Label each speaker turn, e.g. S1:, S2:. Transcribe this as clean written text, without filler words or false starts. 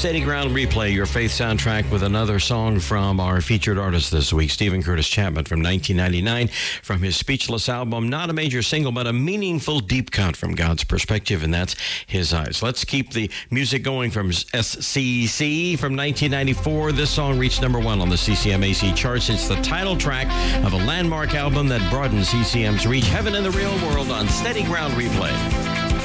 S1: Steady Ground Replay, your faith soundtrack, with another song from our featured artist this week, Stephen Curtis Chapman, from 1999, from his Speechless album. Not a major single, but a meaningful deep cut from God's perspective, and that's His Eyes. Let's keep the music going from SCC from 1994. This song reached number 1 on the CCMAC charts. It's the title track of a landmark album that broadened CCM's reach, Heaven in the Real World, on Steady Ground Replay.